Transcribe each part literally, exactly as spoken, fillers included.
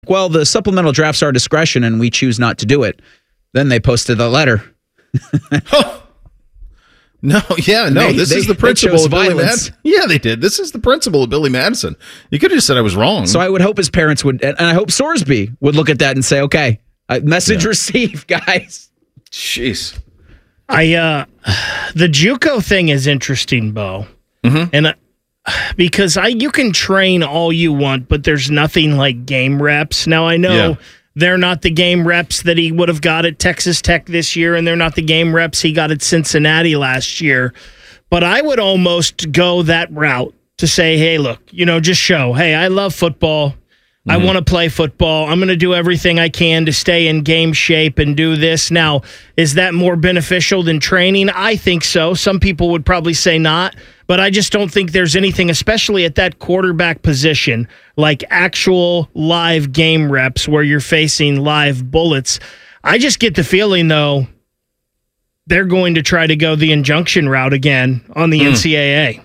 well, the supplemental draft's our discretion and we choose not to do it. Then they posted the letter. oh. No, yeah, no, they, this they, is the principle of Billy violence. Madison. Yeah, they did. This is the principle of Billy Madison. You could have just said I was wrong. So I would hope his parents would, and I hope Sorsby would look at that and say, okay, uh, message yeah. received, guys. Jeez. I, uh, the JUCO thing is interesting, Bo. Mm-hmm. And uh, because I, you can train all you want, but there's nothing like game reps. Now, I know yeah. they're not the game reps that he would have got at Texas Tech this year, and they're not the game reps he got at Cincinnati last year. But I would almost go that route to say, hey, look, you know, just show, hey, I love football. I mm-hmm. want to play football. I'm going to do everything I can to stay in game shape and do this. Now, is that more beneficial than training? I think so. Some people would probably say not, but I just don't think there's anything, especially at that quarterback position, like actual live game reps where you're facing live bullets. I just get the feeling, though, they're going to try to go the injunction route again on the mm. N C double A.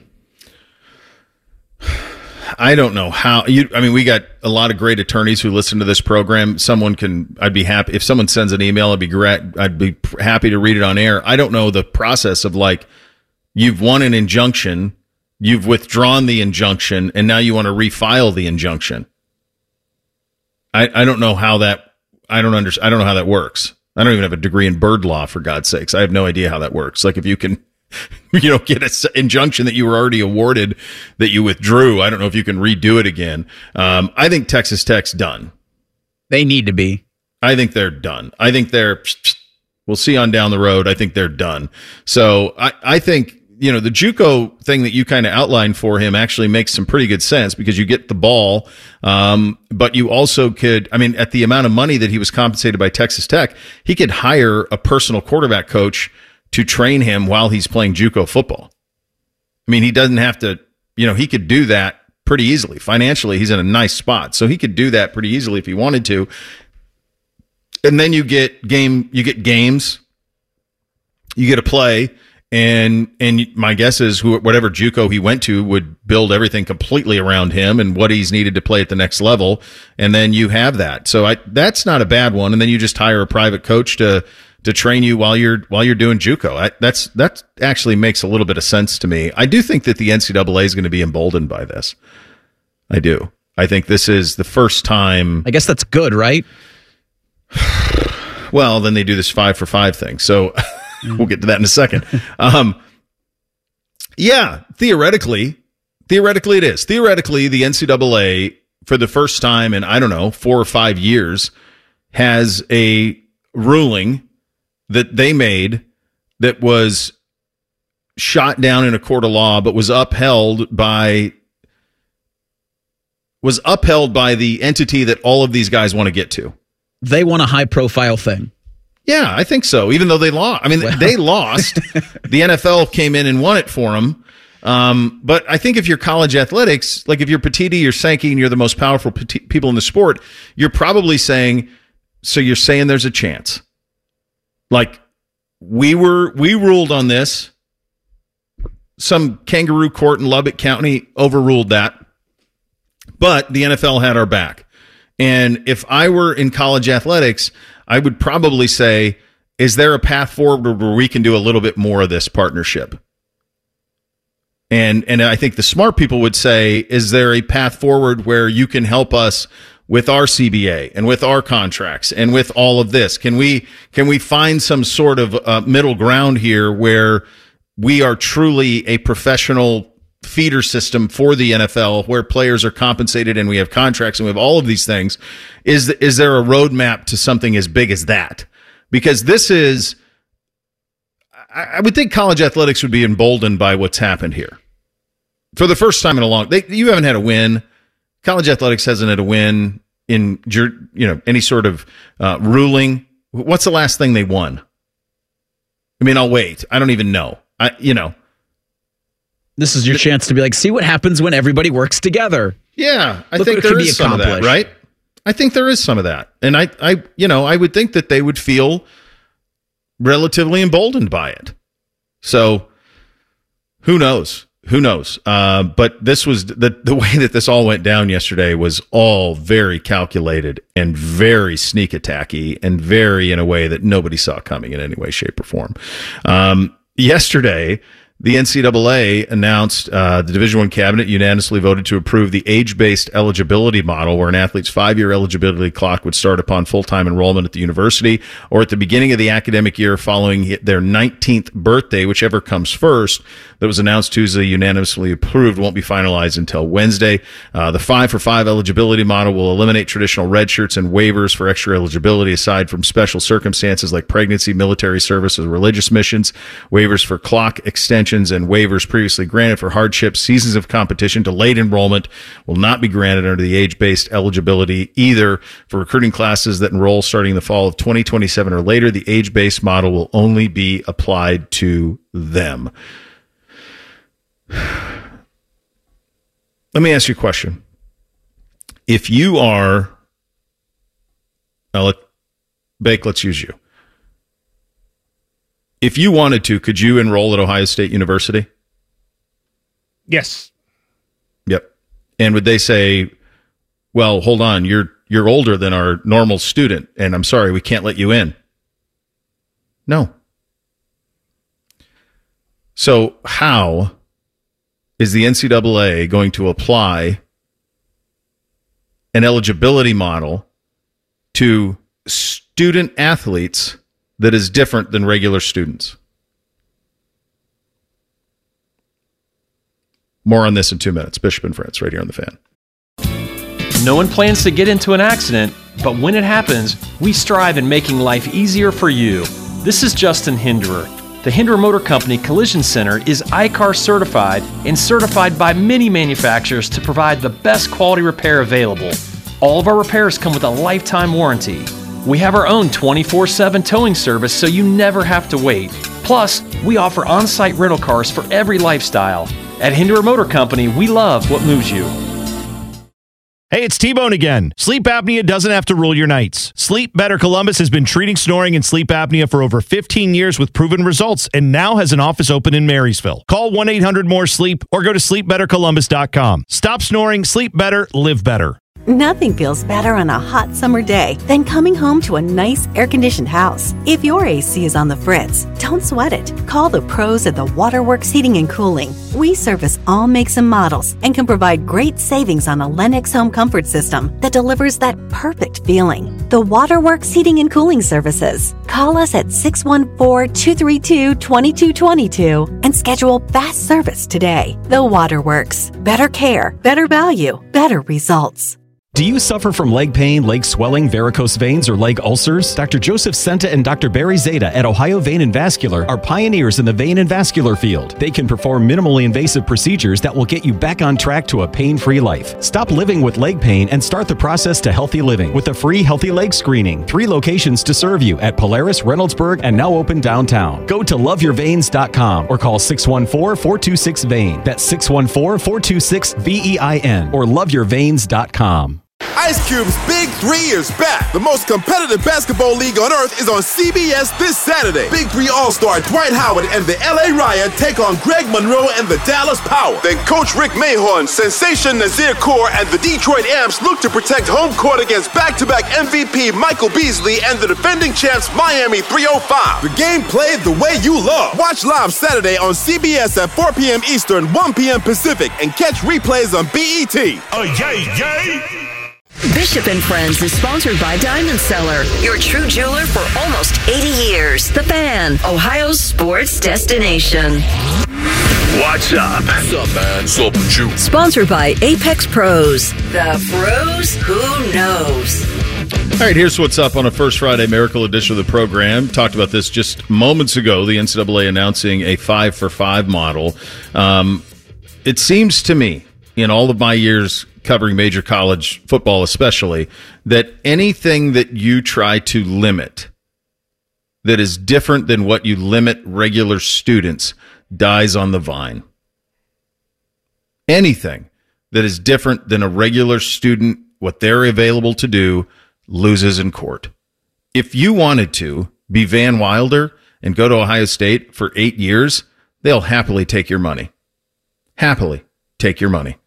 I don't know how you, I mean, we got a lot of great attorneys who listen to this program. Someone can, I'd be happy if someone sends an email, I'd be great. I'd be happy to read it on air. I don't know the process of like, you've won an injunction, you've withdrawn the injunction, and now you want to refile the injunction. I, I don't know how that, I don't understand. I don't know how that works. I don't even have a degree in bird law, for God's sakes. I have no idea how that works. Like if you can, you know, get an injunction that you were already awarded that you withdrew. I don't know if you can redo it again. Um, I think Texas Tech's done. They need to be. I think they're done. I think they're, we'll see on down the road. I think they're done. So I, I think, you know, the JUCO thing that you kind of outlined for him actually makes some pretty good sense because you get the ball. Um, but you also could, I mean, at the amount of money that he was compensated by Texas Tech, he could hire a personal quarterback coach to train him while he's playing JUCO football. I mean, he doesn't have to, you know, he could do that pretty easily. Financially, he's in a nice spot. So he could do that pretty easily if he wanted to. And then you get game, you get games, you get a play, and and my guess is who, whatever JUCO he went to would build everything completely around him and what he's needed to play at the next level. And then you have that. So I, that's not a bad one. And then you just hire a private coach to, to train you while you're while you're doing JUCO. I, that's that actually makes a little bit of sense to me. I do think that the N C double A is going to be emboldened by this. I do. I think this is the first time. I guess that's good, right? Well, then they do this five for five thing. So we'll get to that in a second. Um, yeah, theoretically, theoretically it is. Theoretically, the N C double A for the first time in I don't know four or five years has a ruling that they made that was shot down in a court of law, but was upheld by was upheld by the entity that all of these guys want to get to. They want a high profile thing. Yeah, I think so. Even though they lost, I mean, well. they lost. The N F L came in and won it for them. Um, but I think if you're college athletics, like if you're Petiti, you're Sankey, and you're the most powerful petit- people in the sport, you're probably saying, so you're saying there's a chance. Like we were, we ruled on this. Some kangaroo court in Lubbock County overruled that, but the N F L had our back. And if I were in college athletics, I would probably say, is there a path forward where we can do a little bit more of this partnership? And and I think the smart people would say, is there a path forward where you can help us with our C B A and with our contracts and with all of this? Can we can we find some sort of uh, middle ground here where we are truly a professional feeder system for the N F L where players are compensated and we have contracts and we have all of these things? Is is there a roadmap to something as big as that? Because this is, I would think college athletics would be emboldened by what's happened here. For the first time in a long, they, you haven't had a win. College athletics hasn't had a win in, you know, any sort of uh, ruling. What's the last thing they won? I mean, I'll wait. I don't even know. I, you know. This is your chance to be like, see what happens when everybody works together. Yeah, I Look think there is some of that, right? I think there is some of that. And I, I, you know, I would think that they would feel relatively emboldened by it. So who knows? who knows? Uh, but this was the the way that this all went down yesterday was all very calculated and very sneak attacky and very in a way that nobody saw coming in any way, shape, or form. Um, yesterday, the N C double A announced uh, the Division I cabinet unanimously voted to approve the age-based eligibility model where an athlete's five-year eligibility clock would start upon full-time enrollment at the university or at the beginning of the academic year following their nineteenth birthday, whichever comes first. That was announced Tuesday, unanimously approved, won't be finalized until Wednesday. Uh, the five for five eligibility model will eliminate traditional red shirts and waivers for extra eligibility aside from special circumstances like pregnancy, military service, or religious missions. Waivers for clock extensions and waivers previously granted for hardship, seasons of competition, delayed enrollment will not be granted under the age-based eligibility either. For recruiting classes that enroll starting in the fall of twenty twenty-seven or later, the age-based model will only be applied to them. Let me ask you a question. If you are, now let, Bake, let's use you. If you wanted to, could you enroll at Ohio State University? Yes. Yep. And would they say, well, hold on, you're you're older than our normal student, and I'm sorry, we can't let you in? No. So how is the N C double A going to apply an eligibility model to student athletes that is different than regular students? More on this in two minutes. Bishop and Friends, right here on The Fan. No one plans to get into an accident, but when it happens, we strive in making life easier for you. This is Justin Hinderer. The Hinderer Motor Company Collision Center is I C A R certified and certified by many manufacturers to provide the best quality repair available. All of our repairs come with a lifetime warranty. We have our own twenty-four seven towing service so you never have to wait. Plus, we offer on-site rental cars for every lifestyle. At Hinderer Motor Company, we love what moves you. Hey, it's T-Bone again. Sleep apnea doesn't have to rule your nights. Sleep Better Columbus has been treating snoring and sleep apnea for over fifteen years with proven results and now has an office open in Marysville. Call one eight hundred more sleep or go to sleep better columbus dot com. Stop snoring, sleep better, live better. Nothing feels better on a hot summer day than coming home to a nice air-conditioned house. If your A C is on the fritz, don't sweat it. Call the pros at the Waterworks Heating and Cooling. We service all makes and models and can provide great savings on a Lennox home comfort system that delivers that perfect feeling. The Waterworks Heating and Cooling Services. Call us at six one four, two three two, two two two two and schedule fast service today. The Waterworks. Better care, better value, better results. Do you suffer from leg pain, leg swelling, varicose veins, or leg ulcers? Doctor Joseph Senta and Doctor Barry Zeta at Ohio Vein and Vascular are pioneers in the vein and vascular field. They can perform minimally invasive procedures that will get you back on track to a pain-free life. Stop living with leg pain and start the process to healthy living with a free healthy leg screening. Three locations to serve you at Polaris, Reynoldsburg, and now open downtown. Go to love your veins dot com or call six one four, four two six, V E I N. That's six one four, four two six, V E I N or love your veins dot com. Ice Cube's Big Three is back. The most competitive basketball league on earth is on C B S this Saturday. Big Three All-Star Dwight Howard and the L A Riot take on Greg Monroe and the Dallas Power. Then Coach Rick Mahorn, Sensation Nazir Kaur, and the Detroit Amps look to protect home court against back-to-back M V P Michael Beasley and the defending champs Miami three oh five. The game played the way you love. Watch live Saturday on C B S at four p.m. Eastern, one p.m. Pacific, and catch replays on B E T. Oh, yay, yay! Bishop and Friends is sponsored by Diamond Seller, your true jeweler for almost eighty years. The Fan, Ohio's sports destination. What's up? What's up, man? What's up with you? Sponsored by Apex Pros, the pros who knows. All right, here's what's up on a First Friday Miracle edition of the program. Talked about this just moments ago, the N C double A announcing a five for five model. Um, it seems to me, in all of my years covering major college football especially, that anything that you try to limit that is different than what you limit regular students dies on the vine. Anything that is different than a regular student, what they're available to do, loses in court. If you wanted to be Van Wilder and go to Ohio State for eight years, they'll happily take your money. happily take your money.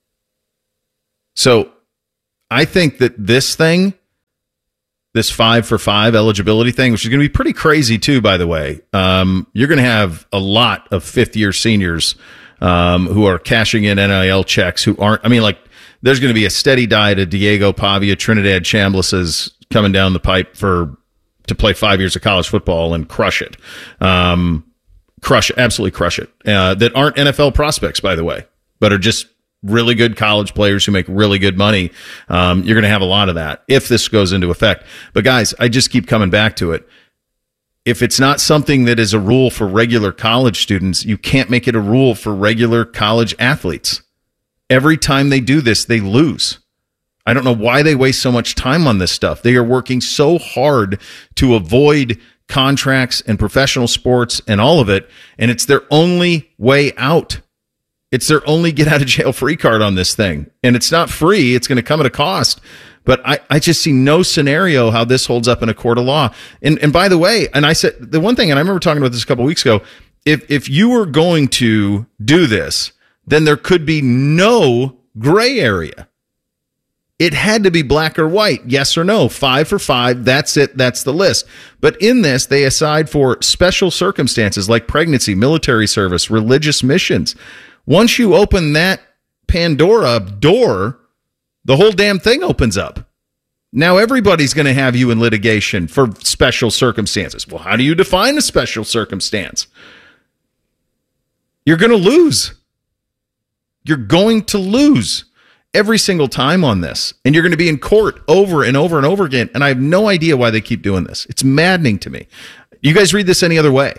So I think that this thing, this five for five eligibility thing, which is going to be pretty crazy too, by the way, um, you're going to have a lot of fifth year seniors um, who are cashing in N I L checks who aren't, I mean, like, there's going to be a steady diet of Diego Pavia, Trinidad Chamblises coming down the pipe for to play five years of college football and crush it. Um, crush it, absolutely crush it. Uh, that aren't N F L prospects, by the way, but are just really good college players who make really good money. Um, you're going to have a lot of that if this goes into effect. But guys, I just keep coming back to it. If it's not something that is a rule for regular college students, you can't make it a rule for regular college athletes. Every time they do this, they lose. I don't know why they waste so much time on this stuff. They are working so hard to avoid contracts and professional sports and all of it, and it's their only way out. It's their only get out of jail free card on this thing. And it's not free. It's going to come at a cost. But I, I just see no scenario how this holds up in a court of law. And and by the way, and I said the one thing, and I remember talking about this a couple of weeks ago, if if you were going to do this, then there could be no gray area. It had to be black or white, yes or no, five for five, that's it, that's the list. But in this, they aside for special circumstances like pregnancy, military service, religious missions. Once you open that Pandora door, the whole damn thing opens up. Now everybody's going to have you in litigation for special circumstances. Well, how do you define a special circumstance? You're going to lose. You're going to lose every single time on this. And you're going to be in court over and over and over again. And I have no idea why they keep doing this. It's maddening to me. You guys read this any other way?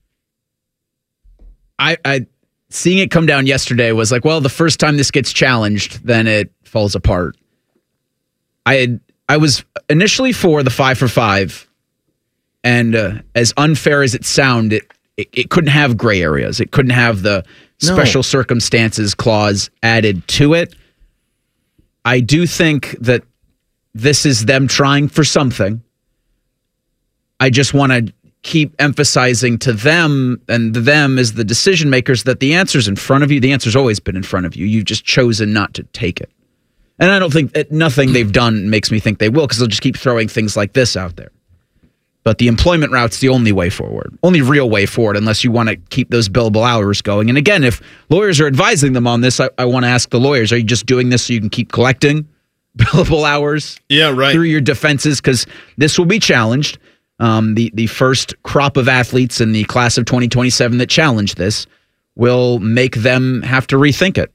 I, I seeing it come down yesterday was like, well, the first time this gets challenged, then it falls apart. I had, I was initially for the five for five. And uh, as unfair as it sounded, it, it, it couldn't have gray areas. It couldn't have the special no. circumstances clause added to it. I do think that this is them trying for something. I just want to keep emphasizing to them, and them as the decision makers, that the answer's in front of you. The answer's always been in front of you. You've just chosen not to take it. And I don't think that nothing they've done makes me think they will, because they'll just keep throwing things like this out there. But the employment route's the only way forward, only real way forward, unless you want to keep those billable hours going. And again, if lawyers are advising them on this, I, I want to ask the lawyers, are you just doing this so you can keep collecting billable hours yeah, right. through your defenses? Because this will be challenged. Um, the, the first crop of athletes in the class of twenty twenty-seven that challenge this will make them have to rethink it.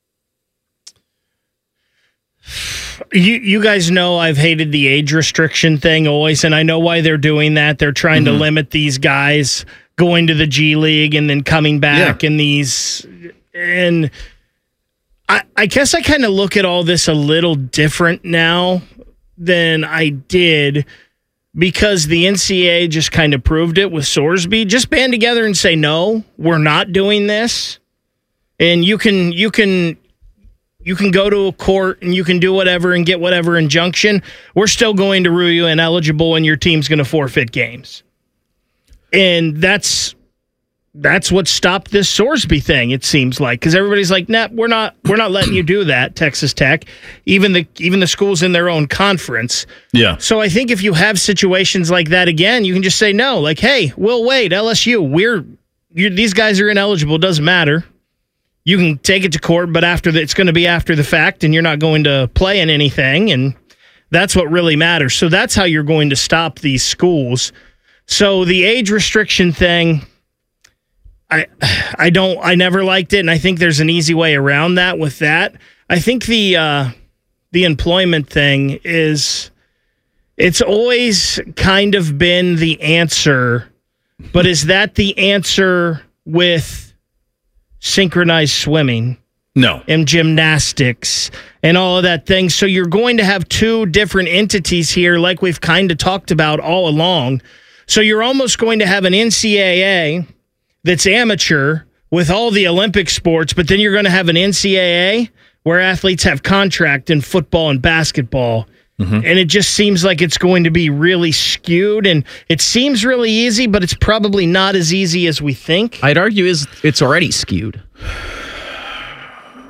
You you guys know I've hated the age restriction thing always, and I know why they're doing that. They're trying mm-hmm. to limit these guys going to the G League and then coming back, yeah. and these and I I guess I kind of look at all this a little different now than I did, because the N C A A just kind of proved it with Sorsby. Just band together and say, no, we're not doing this. And you can you can You can go to a court and you can do whatever and get whatever injunction. We're still going to rule you ineligible, and your team's going to forfeit games. And that's that's what stopped this Sorsby thing, it seems like, because everybody's like, nah, we're not we're not letting you do that, Texas Tech. Even the even the schools in their own conference. Yeah. So I think if you have situations like that again, you can just say no. Like, hey, Will Wade, L S U, we're you're, these guys are ineligible. Doesn't matter. You can take it to court, but after the, it's going to be after the fact, and you're not going to play in anything, and that's what really matters. So that's how you're going to stop these schools. So the age restriction thing, I I don't I never liked it, and I think there's an easy way around that with that. I think the uh, the employment thing is, it's always kind of been the answer, but is that the answer with synchronized swimming? No. And gymnastics and all of that thing. So you're going to have two different entities here, like we've kind of talked about all along. So you're almost going to have an N C A A that's amateur with all the Olympic sports, but then you're going to have an N C A A where athletes have contract in football and basketball. Mm-hmm. And it just seems like it's going to be really skewed, and it seems really easy, but it's probably not as easy as we think. I'd argue is it's already skewed.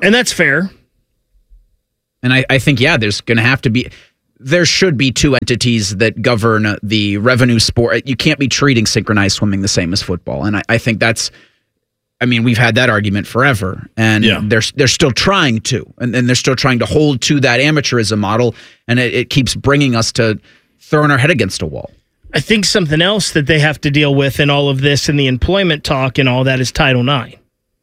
And that's fair. And I, I think, yeah, there's going to have to be, there should be two entities that govern the revenue sport. You can't be treating synchronized swimming the same as football. And I, I think that's, I mean, we've had that argument forever. And yeah. they're, they're still trying to. And, and they're still trying to hold to that amateurism model. And it, it keeps bringing us to throwing our head against a wall. I think something else that they have to deal with in all of this and the employment talk and all that is Title nine.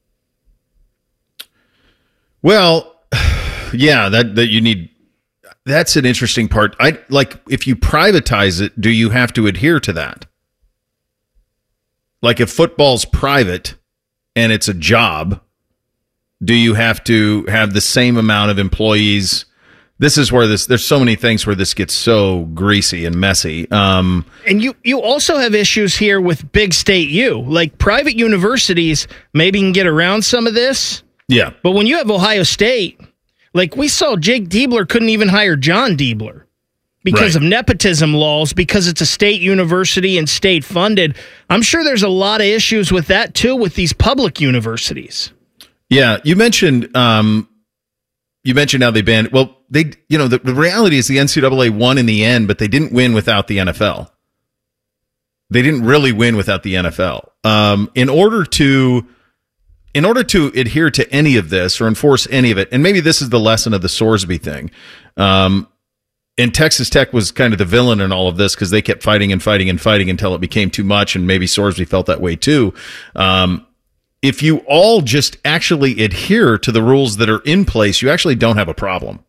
Well, yeah, that, that you need, that's an interesting part. I like if you privatize it, do you have to adhere to that? Like if football's private and it's a job, do you have to have the same amount of employees? This is where this, there's so many things where this gets so greasy and messy. Um, and you, you also have issues here with Big State U. Like private universities maybe can get around some of this. Yeah. But when you have Ohio State, like we saw Jake Diebler couldn't even hire John Diebler because right. of nepotism laws, because it's a state university and state funded. I'm sure there's a lot of issues with that too, with these public universities. Yeah. You mentioned, um, you mentioned how they banned, well, they, you know, the, the reality is the N C double A won in the end, but they didn't win without the N F L. They didn't really win without the N F L. Um, in order to, In order to adhere to any of this or enforce any of it, and maybe this is the lesson of the Sorsby thing, um, and Texas Tech was kind of the villain in all of this because they kept fighting and fighting and fighting until it became too much, and maybe Sorsby felt that way too. Um, if you all just actually adhere to the rules that are in place, you actually don't have a problem.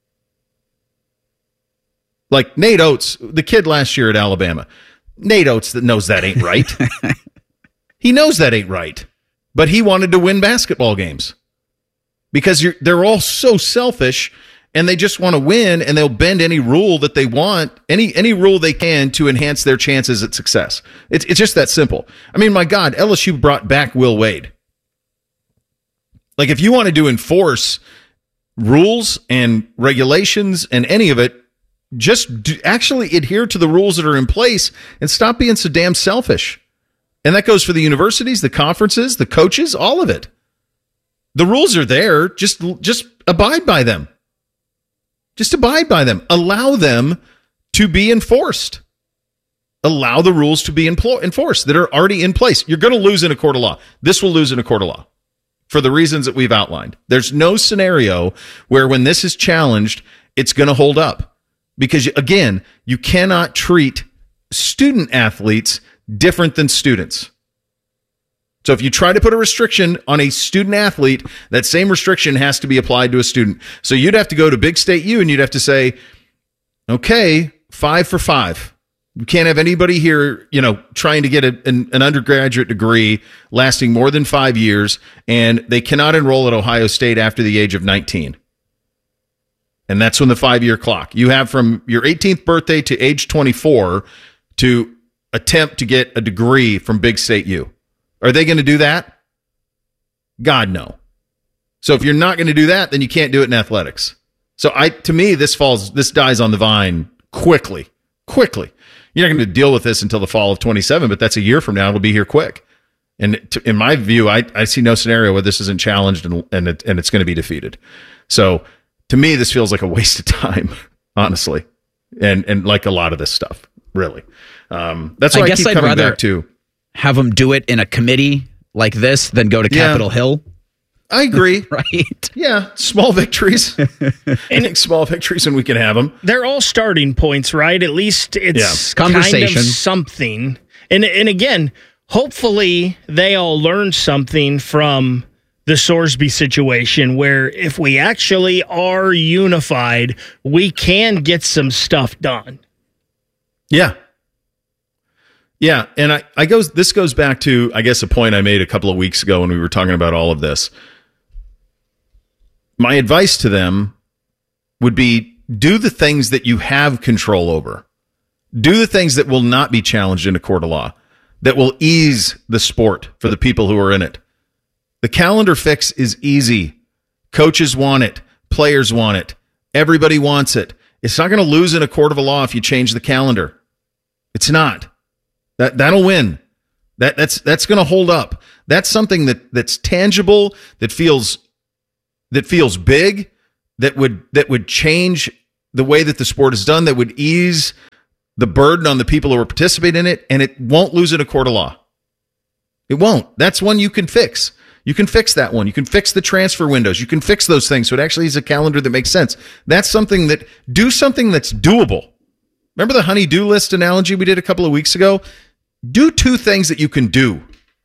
Like Nate Oates, the kid last year at Alabama, Nate Oates that knows that ain't right. He knows that ain't right. But he wanted to win basketball games because you're, they're all so selfish and they just want to win and they'll bend any rule that they want, any any rule they can to enhance their chances at success. It's it's just that simple. I mean, my God, L S U brought back Will Wade. Like if you wanted to enforce rules and regulations and any of it, just do, actually adhere to the rules that are in place and stop being so damn selfish. And that goes for the universities, the conferences, the coaches, all of it. The rules are there. Just, just abide by them. Just abide by them. Allow them to be enforced. Allow the rules to be emplo- enforced that are already in place. You're going to lose in a court of law. This will lose in a court of law for the reasons that we've outlined. There's no scenario where when this is challenged, it's going to hold up. Because, again, you cannot treat student athletes different than students. So if you try to put a restriction on a student athlete, that same restriction has to be applied to a student. So you'd have to go to Big State U and you'd have to say, okay, five for five. You can't have anybody here, you know, trying to get a, an, an undergraduate degree lasting more than five years, and they cannot enroll at Ohio State after the age of nineteen. And that's when the five-year clock. You have from your eighteenth birthday to age twenty-four to attempt to get a degree from Big State U. Are they going to do that? God, no. So if you're not going to do that, then you can't do it in athletics. So I, to me, this falls, this dies on the vine quickly, quickly. You're not going to deal with this until the fall of twenty-seven, but that's a year from now. It'll be here quick. And to, in my view, I, I see no scenario where this isn't challenged and and, it, and it's going to be defeated. So to me, this feels like a waste of time, honestly, and and like a lot of this stuff, really. Um, that's why I, I guess keep I'd coming rather back to have them do it in a committee like this than go to Yeah. Capitol Hill. I agree. Right? Yeah, small victories. I think small victories, and we can have them. They're all starting points, right? At least it's Yeah. kind Conversation. of something. And and again, hopefully they all learn something from the Sorsby situation where if we actually are unified, we can get some stuff done. Yeah. Yeah, and I, I goes this goes back to, I guess, a point I made a couple of weeks ago when we were talking about all of this. My advice to them would be do the things that you have control over. Do the things that will not be challenged in a court of law, that will ease the sport for the people who are in it. The calendar fix is easy. Coaches want it. Players want it. Everybody wants it. It's not going to lose in a court of law if you change the calendar. It's not. That that'll win. That that's that's going to hold up. That's something that that's tangible, that feels that feels big, that would that would change the way that the sport is done, that would ease the burden on the people who are participating in it, and it won't lose in a court of law. It won't. That's one you can fix. You can fix that one. You can fix the transfer windows. You can fix those things so it actually is a calendar that makes sense. That's something that, do something that's doable. Remember the honey-do list analogy we did a couple of weeks ago? Do two things that you can do.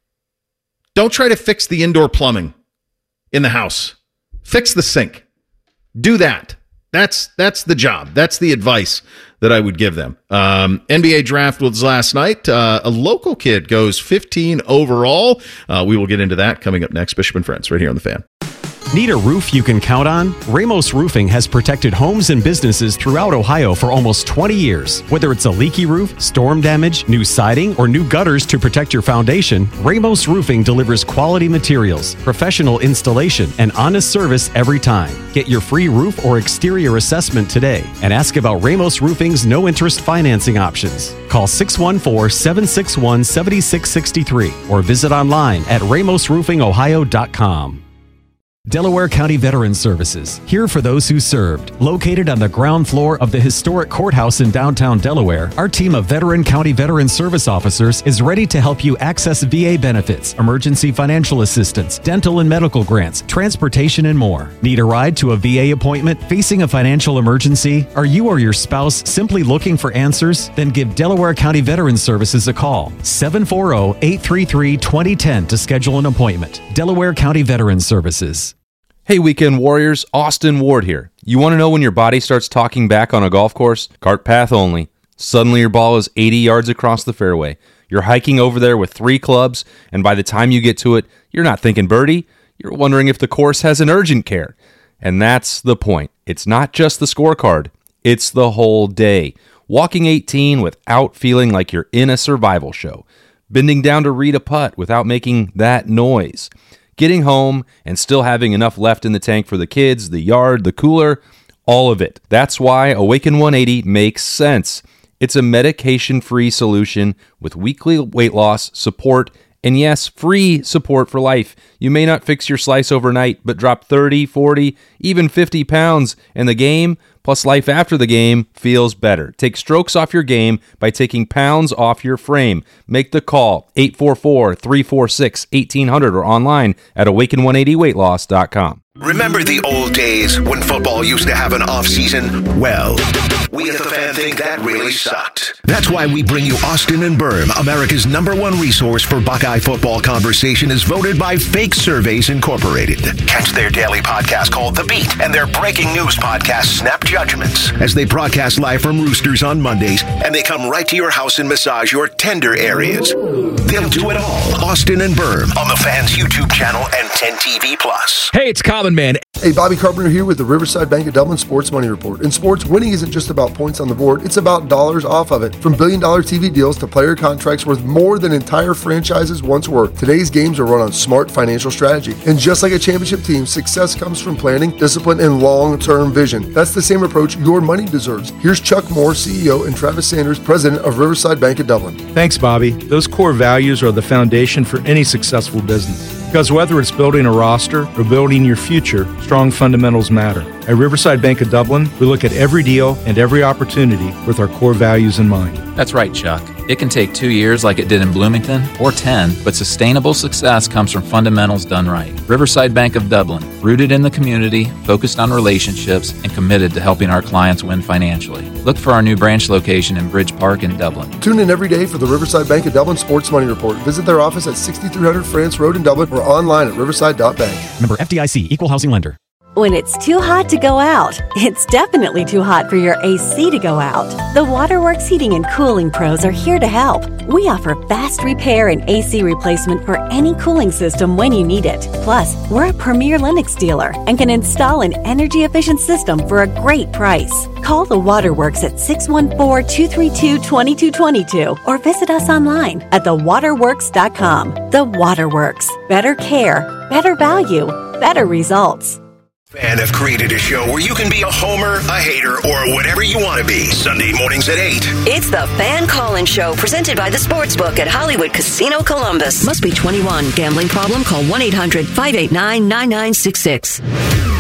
Don't try to fix the indoor plumbing in the house. Fix the sink. Do that. That's that's the job. That's the advice that I would give them. Um, N B A draft was last night. Uh, a local kid goes fifteen overall. Uh, we will get into that coming up next. Bishop and Friends, right here on The Fan. Need a roof you can count on? Ramos Roofing has protected homes and businesses throughout Ohio for almost twenty years. Whether it's a leaky roof, storm damage, new siding, or new gutters to protect your foundation, Ramos Roofing delivers quality materials, professional installation, and honest service every time. Get your free roof or exterior assessment today and ask about Ramos Roofing's no-interest financing options. Call six one four, seven six one, seven six six three or visit online at ramos roofing ohio dot com. Delaware County Veterans Services, here for those who served. Located on the ground floor of the historic courthouse in downtown Delaware, our team of veteran county veteran service officers is ready to help you access V A benefits, emergency financial assistance, dental and medical grants, transportation, and more. Need a ride to a V A appointment? Facing a financial emergency? Are you or your spouse simply looking for answers? Then give Delaware County Veterans Services a call. seven four zero, eight three three, two zero one zero to schedule an appointment. Delaware County Veterans Services. Hey, Weekend Warriors, Austin Ward here. You want to know when your body starts talking back on a golf course? Cart path only. Suddenly your ball is eighty yards across the fairway. You're hiking over there with three clubs, and by the time you get to it, you're not thinking birdie. You're wondering if the course has an urgent care. And that's the point. It's not just the scorecard. It's the whole day. Walking eighteen without feeling like you're in a survival show. Bending down to read a putt without making that noise. Getting home and still having enough left in the tank for the kids, the yard, the cooler, all of it. That's why Awaken one eighty makes sense. It's a medication-free solution with weekly weight loss, support, and yes, free support for life. You may not fix your slice overnight, but drop thirty, forty, even fifty pounds, and the game, plus life after the game, feels better. Take strokes off your game by taking pounds off your frame. Make the call, eight four four, three four six, one eight zero zero or online at awaken one eighty weight loss dot com. Remember the old days when football used to have an off-season? Well, we at The Fan think that really sucked. That's why we bring you Austin and Berm, America's number one resource for Buckeye football conversation, is voted by Fake Surveys Incorporated. Catch their daily podcast called The Beat and their breaking news podcast, Snap Judgments, as they broadcast live from Roosters on Mondays, and they come right to your house and massage your tender areas. They'll do it all. Austin and Berm on The Fan's YouTube channel and ten T V Plus. Hey, it's Common Man. Hey, Bobby Carpenter here with the Riverside Bank of Dublin Sports Money Report. In sports, winning isn't just about points on the board, it's about dollars off of it. From billion-dollar T V deals to player contracts worth more than entire franchises once were, today's games are run on smart financial strategy. And just like a championship team, success comes from planning, discipline, and long-term vision. That's the same approach your money deserves. Here's Chuck Moore, C E O, and Travis Sanders, President of Riverside Bank of Dublin. Thanks, Bobby. Those core values are the foundation for any successful business. Because whether it's building a roster or building your future, strong fundamentals matter. At Riverside Bank of Dublin, we look at every deal and every opportunity with our core values in mind. That's right, Chuck. It can take two years like it did in Bloomington, or ten, but sustainable success comes from fundamentals done right. Riverside Bank of Dublin, rooted in the community, focused on relationships, and committed to helping our clients win financially. Look for our new branch location in Bridge Park in Dublin. Tune in every day for the Riverside Bank of Dublin Sports Money Report. Visit their office at sixty-three hundred France Road in Dublin or online at riverside dot bank. Member F D I C, Equal Housing Lender. When it's too hot to go out, it's definitely too hot for your A C to go out. The Waterworks Heating and Cooling Pros are here to help. We offer fast repair and A C replacement for any cooling system when you need it. Plus, we're a premier Lennox dealer and can install an energy-efficient system for a great price. Call the Waterworks at six one four, two three two, two two two two or visit us online at the waterworks dot com. The Waterworks. Better care, better value, better results. Fan have created a show where you can be a homer, a hater, or whatever you want to be. Sunday mornings at eight. It's the Fan Call-In Show, presented by the Sportsbook at Hollywood Casino Columbus. Must be twenty-one. Gambling problem? Call one eight hundred, five eight nine, nine nine six six.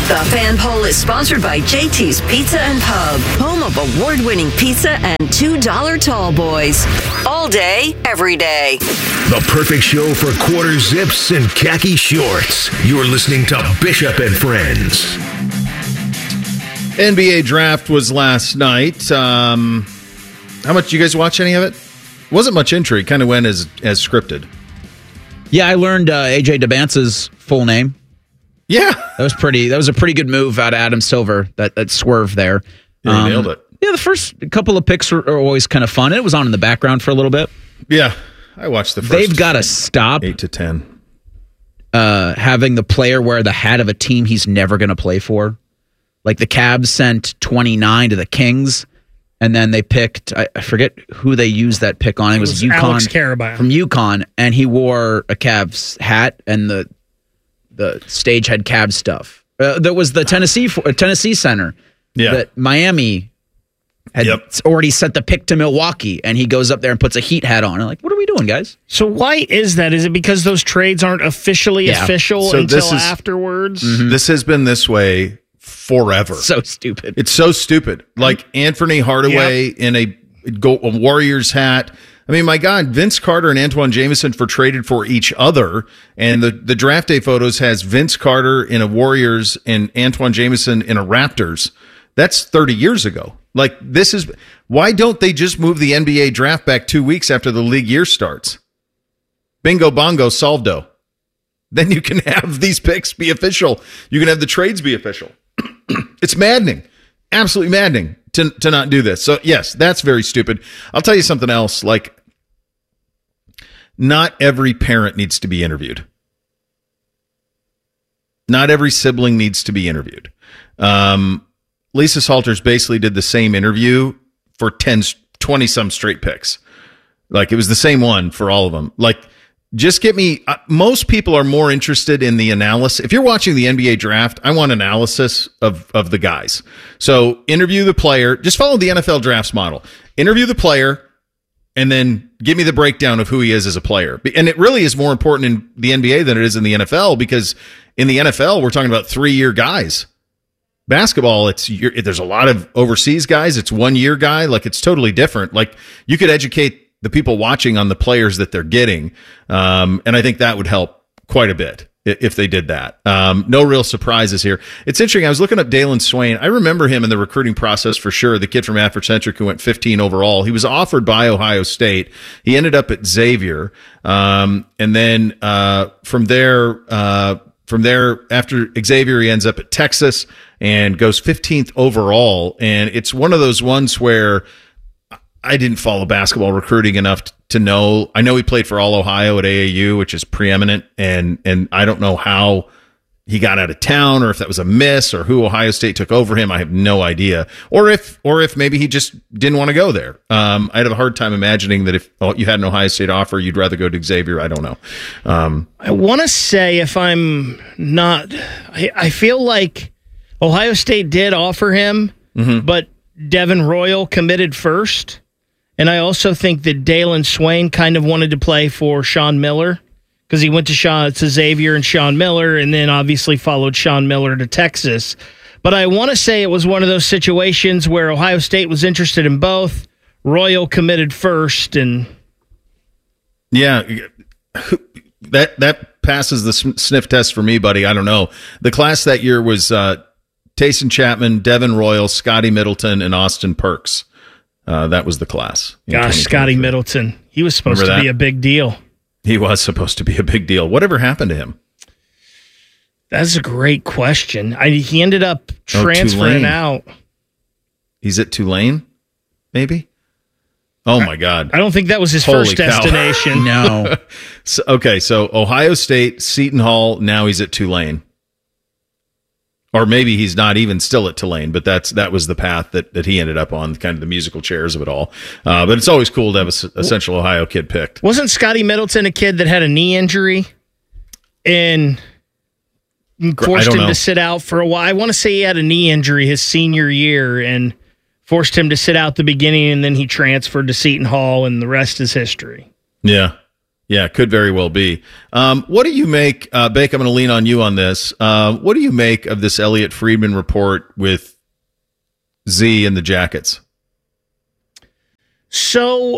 The Fan Poll is sponsored by J T's Pizza and Pub, home of award-winning pizza and two dollar tall boys. All day, every day. The perfect show for quarter zips and khaki shorts. You're listening to Bishop and Friends. N B A draft was last night. Um, how much? You guys watch any of it? Wasn't much intrigue. Kind of went as as scripted. Yeah, I learned uh, A J DeBance's full name. Yeah, that was pretty. That was a pretty good move out of Adam Silver. That that swerve there. Yeah, um, he nailed it. Yeah, the first couple of picks were, are always kind of fun. It was on in the background for a little bit. Yeah, I watched the first. They've got to stop eight to ten. Uh, having the player wear the hat of a team he's never going to play for. Like the Cavs sent twenty-nine to the Kings, and then they picked, I, I forget who they used that pick on. It, It was, was UConn. Alex Carabao. From UConn, and he wore a Cavs hat, and the the stage had Cavs stuff. Uh, that was the Tennessee uh, Tennessee Center. Yeah. That Miami had Yep. already sent the pick to Milwaukee, and he goes up there and puts a Heat hat on. I'm like, what are we doing, guys? So why is that? Is it because those trades aren't officially Yeah. official So until this is- afterwards? This has been this way forever. So stupid. It's so stupid. Like Anthony Hardaway in a, go, a Warriors hat. I mean, my God, Vince Carter and Antoine Jameson for traded for each other. And the, the draft day photos has Vince Carter in a Warriors and Antoine Jameson in a Raptors. That's thirty years ago. Like, this is, why don't they just move the N B A draft back two weeks after the league year starts? Bingo, bongo, solvdo. Then you can have these picks be official. You can have the trades be official. It's maddening. Absolutely maddening to, to not do this. So, yes, that's very stupid. I'll tell you something else. Like, not every parent needs to be interviewed. Not every sibling needs to be interviewed. Um, Lisa Salters basically did the same interview for ten, twenty some straight picks. Like, it was the same one for all of them. Like, just get me, uh, most people are more interested in the analysis. If you're watching the N B A draft, I want analysis of, of the guys. So interview the player, just follow the N F L drafts model. Interview the player, and then give me the breakdown of who he is as a player. And it really is more important in the N B A than it is in the N F L, because in the N F L, we're talking about three-year guys. Basketball, it's you're, there's a lot of overseas guys. It's one-year guy. Like, it's totally different. Like, you could educate the people watching on the players that they're getting. Um, and I think that would help quite a bit if they did that. Um, no real surprises here. It's interesting. I was looking up Dalen Swain. I remember him in the recruiting process for sure. The kid from Afrocentric who went fifteen overall. He was offered by Ohio State. He ended up at Xavier. Um, and then, uh, from there, uh, from there, after Xavier, he ends up at Texas and goes fifteenth overall. And it's one of those ones where I didn't follow basketball recruiting enough to know. I know he played for All Ohio at A A U, which is preeminent, and and I don't know how he got out of town, or if that was a miss, or who Ohio State took over him. I have no idea, or if or if maybe he just didn't want to go there. Um, I'd have a hard time imagining that if you had an Ohio State offer, you'd rather go to Xavier. I don't know. Um, I want to say, if I'm not, I, I feel like Ohio State did offer him, mm-hmm. but Devin Royal committed first. And I also think that Dalen Swain kind of wanted to play for Sean Miller, because he went to Sean, to Xavier and Sean Miller, and then obviously followed Sean Miller to Texas. But I want to say it was one of those situations where Ohio State was interested in both. Royal committed first, and yeah, that that passes the sniff test for me, buddy. I don't know. The class that year was uh, Tayson Chapman, Devin Royal, Scotty Middleton, and Austin Perks. Uh, that was the class. Gosh, Scotty Middleton. He was supposed Remember to be that? a big deal. He was supposed to be a big deal. Whatever happened to him? That's a great question. I, he ended up transferring Tulane. out. He's at Tulane, maybe? Oh, my God. I don't think that was his Holy first cow. destination. No. So, okay, so Ohio State, Seton Hall, now he's at Tulane. Or maybe he's not even still at Tulane, but that's that was the path that, that he ended up on, kind of the musical chairs of it all. Uh, but it's always cool to have a, a Central Ohio kid picked. Wasn't Scotty Middleton a kid that had a knee injury and forced him know. to sit out for a while? I want to say he had a knee injury his senior year and forced him to sit out the beginning, and then he transferred to Seton Hall, and the rest is history. Yeah. Yeah, could very well be. Um, what do you make, uh, Bake, I'm going to lean on you on this. Uh, what do you make of this Elliot Friedman report with Z and the Jackets? So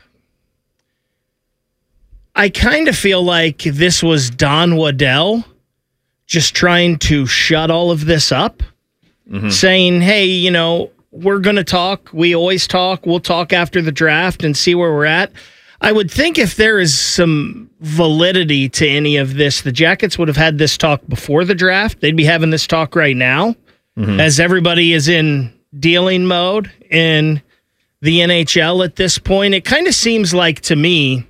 I kind of feel like this was Don Waddell just trying to shut all of this up, mm-hmm. saying, hey, you know, we're going to talk. We always talk. We'll talk after the draft and see where we're at. I would think if there is some validity to any of this, the Jackets would have had this talk before the draft. They'd be having this talk right now, mm-hmm. as everybody is in dealing mode in the N H L at this point. It kind of seems like to me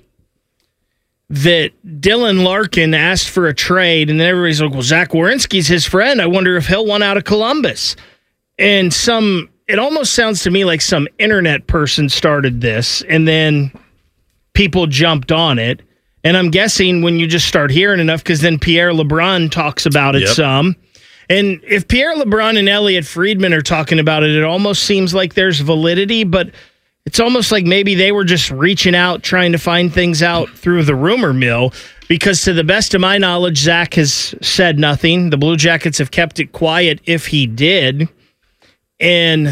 that Dylan Larkin asked for a trade, and then everybody's like, well, Zach Werenski's his friend. I wonder if he'll want out of Columbus. And some, it almost sounds to me like some internet person started this, and then people jumped on it. And I'm guessing when you just start hearing enough, because then Pierre LeBrun talks about it yep. some. And if Pierre LeBrun and Elliot Friedman are talking about it, it almost seems like there's validity, but it's almost like maybe they were just reaching out, trying to find things out through the rumor mill, because to the best of my knowledge, Zach has said nothing. The Blue Jackets have kept it quiet if he did. And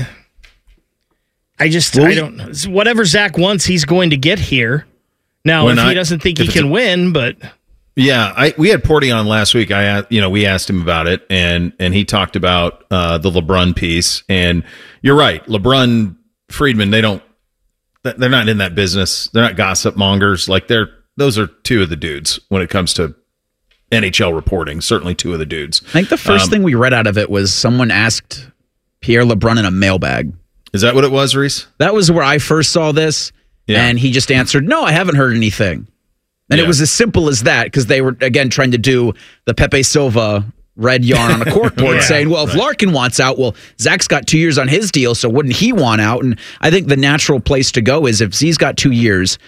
I just, well, I don't know. Whatever Zach wants, he's going to get here. Now, if he I, doesn't think he can a, win, but... Yeah, I, we had Porty on last week. I, you know, we asked him about it, and and he talked about uh, the LeBrun piece. And you're right, LeBrun, Friedman, they don't, they're not in that business. They're not gossip mongers. Like they're, those are two of the dudes when it comes to N H L reporting. Certainly two of the dudes. I think the first um, thing we read out of it was someone asked Pierre LeBrun in a mailbag. Is that what it was, Reese? That was where I first saw this. Yeah. And he just answered, no, I haven't heard anything. And yeah. it was as simple as that, because they were, again, trying to do the Pepe Silva red yarn on a corkboard, yeah, saying, well, if right. Larkin wants out, well, Zach's got two years on his deal, so wouldn't he want out? And I think the natural place to go is if Z's got two years,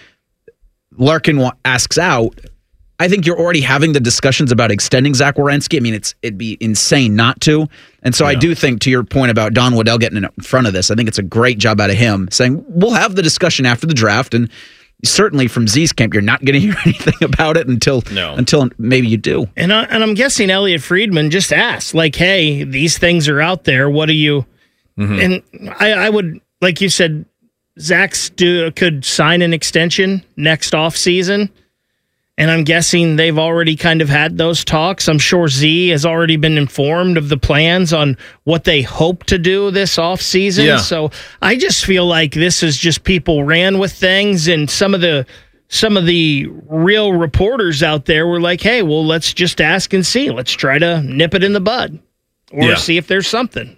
Larkin wa- asks out, I think you're already having the discussions about extending Zach Werenski. I mean, it's it'd be insane not to. And so yeah. I do think, to your point about Don Waddell getting in front of this, I think it's a great job out of him saying, we'll have the discussion after the draft. And certainly from Z's camp, you're not going to hear anything about it until no. until maybe you do. And, I, and I'm guessing Elliot Friedman just asked, like, hey, these things are out there. What do you... Mm-hmm. And I, I would, like you said, Zach's do, could sign an extension next offseason. And I'm guessing they've already kind of had those talks. I'm sure Z has already been informed of the plans on what they hope to do this offseason. Yeah. So I just feel like this is just people ran with things, and some of the some of the real reporters out there were like, hey, well, let's just ask and see. Let's try to nip it in the bud or yeah. see if there's something.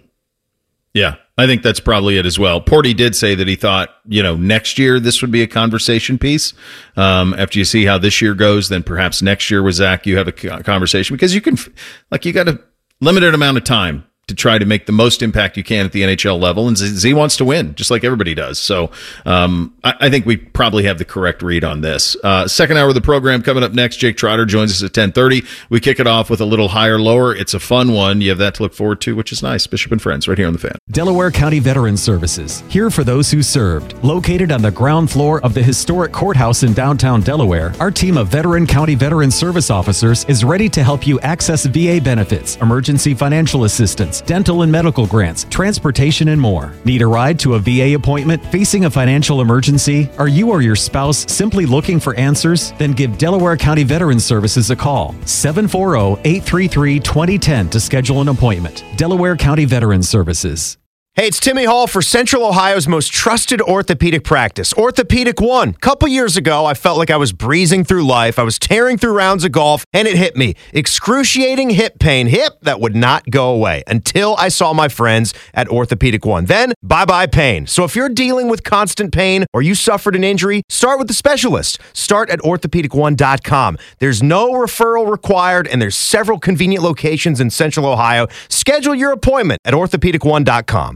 Yeah, I think that's probably it as well. Porty did say that he thought, you know, next year this would be a conversation piece. Um, after you see how this year goes, then perhaps next year with Zach, you have a conversation, because you can, like, you got a limited amount of time to try to make the most impact you can at the N H L level. And Z wants to win, just like everybody does. So um, I, I think we probably have the correct read on this. Uh, second hour of the program coming up next. Jake Trotter joins us at ten thirty. We kick it off with a little higher lower. It's a fun one. You have that to look forward to, which is nice. Bishop and Friends right here on The Fan. Delaware County Veterans Services, here for those who served. Located on the ground floor of the historic courthouse in downtown Delaware, our team of veteran county veteran service officers is ready to help you access V A benefits, emergency financial assistance, dental and medical grants, transportation, and more. Need a ride to a V A appointment? Facing a financial emergency? Are you or your spouse simply looking for answers? Then give Delaware County Veterans Services a call. seven four zero, eight three three, two zero one zero to schedule an appointment. Delaware County Veterans Services. Hey, it's Timmy Hall for Central Ohio's most trusted orthopedic practice, Orthopedic One. A couple years ago, I felt like I was breezing through life. I was tearing through rounds of golf, and it hit me. Excruciating hip pain. Hip that would not go away until I saw my friends at Orthopedic One. Then, bye-bye pain. So if you're dealing with constant pain or you suffered an injury, start with the specialist. Start at orthopedic one dot com. There's no referral required, and there's several convenient locations in Central Ohio. Schedule your appointment at orthopedic one dot com.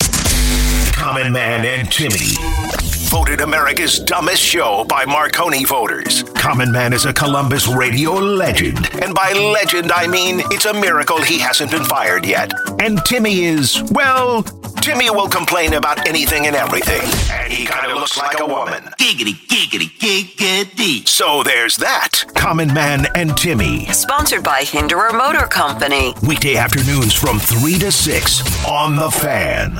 Common Man and Timmy. Voted America's dumbest show by Marconi voters. Common Man is a Columbus radio legend. And by legend, I mean it's a miracle he hasn't been fired yet. And Timmy is, well, Timmy will complain about anything and everything. And he kind of looks looks like a woman. Giggity, giggity, giggity. So there's that. Common Man and Timmy. Sponsored by Hinderer Motor Company. Weekday afternoons from three to six on The Fan.